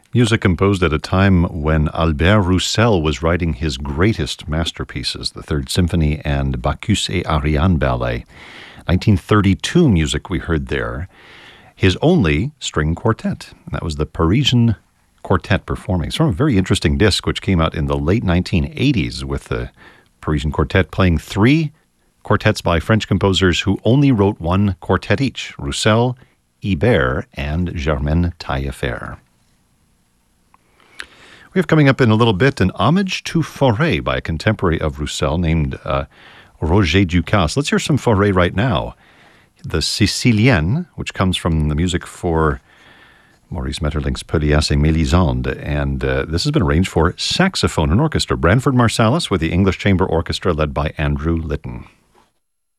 Music composed at a time when Albert Roussel was writing his greatest masterpieces, the Third Symphony and Bacchus et Ariane Ballet. 1932 music we heard there. His only string quartet. That was the Parisian Quartet performing. It's from a very interesting disc which came out in the late 1980s with the Parisian Quartet playing three quartets by French composers who only wrote one quartet each, Roussel, Ibert, and Germaine Taillefer. We have coming up in a little bit an homage to Fauré by a contemporary of Roussel named Roger Ducasse. Let's hear some Fauré right now. The Sicilienne, which comes from the music for Maurice Maeterlinck's Pelléas et Mélisande, and this has been arranged for saxophone and orchestra. Branford Marsalis with the English Chamber Orchestra led by Andrew Litton.